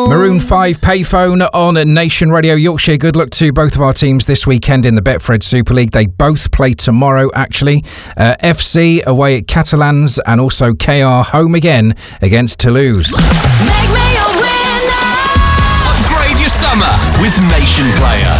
Maroon 5 Payphone on Nation Radio Yorkshire. Good luck to both of our teams this weekend in the Betfred Super League. They both play tomorrow, actually. FC away at Catalans and also KR home again against Toulouse. Make me a winner. Upgrade your summer with Nation Player.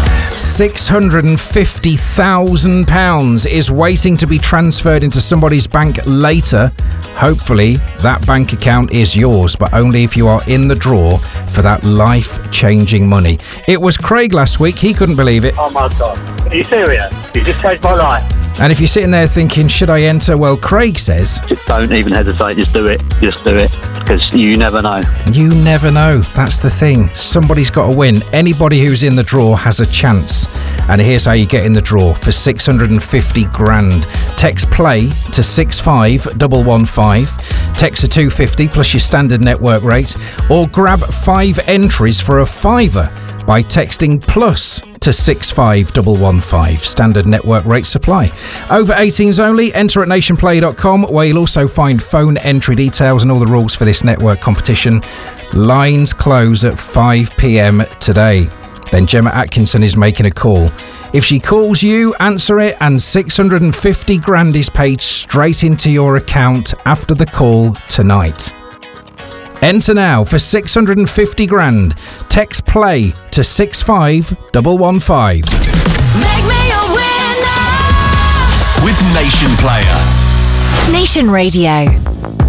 £650,000 is waiting to be transferred into somebody's bank later. Hopefully, that bank account is yours, but only if you are in the draw for that life-changing money. It was Craig last week. He couldn't believe it. Oh, my God. Are you serious? You just changed my life. And if you're sitting there thinking, should I enter? Well, Craig says... Just don't even hesitate. Just do it. Just do it. Because you never know. You never know. That's the thing. Somebody's got to win. Anybody who's in the draw has a chance. And here's how you get in the draw for 650 grand. Text play to 65115. Text to 250 plus your standard network rate. Or grab 5 entries for a £5 by texting plus to 65115. Standard network rate supply. Over 18s only. Enter at nationplay.com, where you'll also find phone entry details and all the rules for this network competition. Lines close at 5 p.m. today. Then Gemma Atkinson is making a call. If she calls you, answer it, and 650 grand is paid straight into your account after the call tonight. Enter now for 650 grand. Text play to 65115. Make me a winner. With Nation Player. Nation Radio.